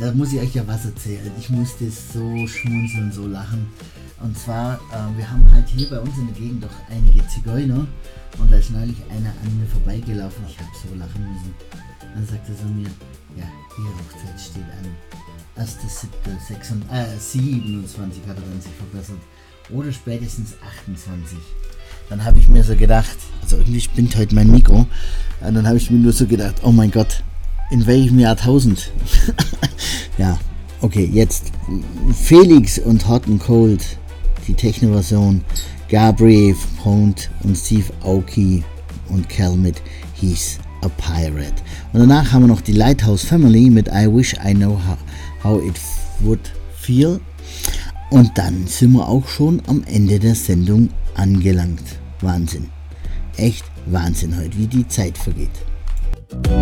da muss ich euch ja was erzählen. Ich musste so schmunzeln, so lachen. Und zwar, wir haben halt hier bei uns in der Gegend doch einige Zigeuner. Und da ist neulich einer an mir vorbeigelaufen. Ich habe so lachen müssen. Dann sagte er so mir, ja, die Hochzeit steht an. 1.7.27 hat er dann sich verbessert. Oder spätestens 28. Dann habe ich mir so gedacht, also irgendwie spinnt heute mein Mikro. Und dann habe ich mir nur so gedacht, oh mein Gott, in welchem Jahrtausend? Ja, okay, jetzt Felix und Hot and Cold, die Techno-Version. Gabriel Pont und Steve Aoki und Cal mit He's a Pirate. Und danach haben wir noch die Lighthouse Family mit I Wish I Know How It Would Feel. Und dann sind wir auch schon am Ende der Sendung angelangt. Wahnsinn. Echt Wahnsinn heute, wie die Zeit vergeht.